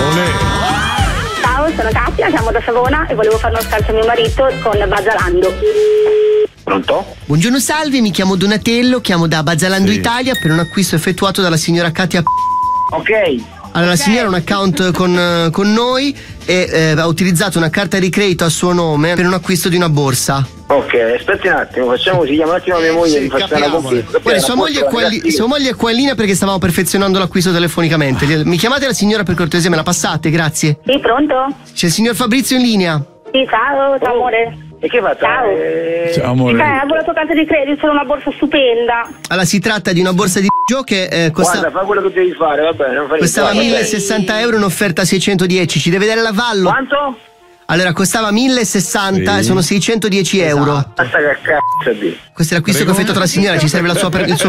Ciao, sono Katia, chiamo da Savona e volevo fare uno scherzo a mio marito con Bazzalando. Pronto? Buongiorno, salve, mi chiamo Donatello, chiamo da Bazzalando Italia per un acquisto effettuato dalla signora Katia. Ok. Allora, la signora ha un account con noi e ha utilizzato una carta di credito a suo nome per un acquisto di una borsa. Ok, aspetti un attimo, facciamo così, chiamo un attimo mia moglie e mi faccio una conferma. Guarda, sua moglie è qua in linea perché stavamo perfezionando l'acquisto telefonicamente. Mi chiamate la signora per cortesia, me la passate, grazie. Sì, pronto? C'è il signor Fabrizio in linea. Sì, ciao amore. E che fate? Ciao. Ciao amore. Avevo la tua carta di credito, sono una borsa stupenda. Allora, si tratta di una borsa di che Guarda, fa quello che devi fare, va bene, non fai costava niente. 1.060 euro in offerta 610, ci deve dare l'avallo. Quanto? Allora, costava 1.060 e sono 610 euro. Basta che cazzo di. Questo è l'acquisto che ho effettuato la signora, ci serve il suo